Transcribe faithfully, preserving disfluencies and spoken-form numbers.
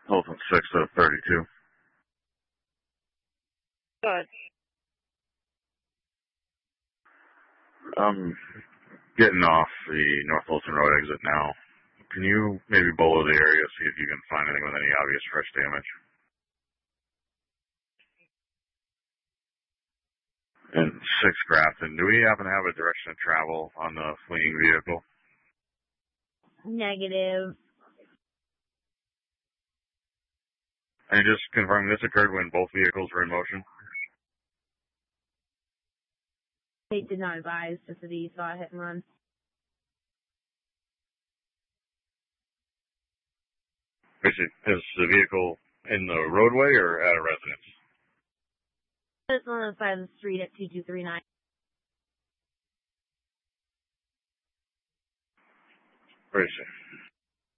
Hilton six to thirty-two. Good. I'm getting off the North Fulton Road exit now. Can you maybe bowl the area, see if you can find anything with any obvious fresh damage? And six Grafton, do we happen to have a direction of travel on the fleeing vehicle? Negative. And just confirming this occurred when both vehicles were in motion? They did not advise, just that he saw a hit and run. Is, it, is the vehicle in the roadway or at a residence? It's on the side of the street at two two three nine. Where is it?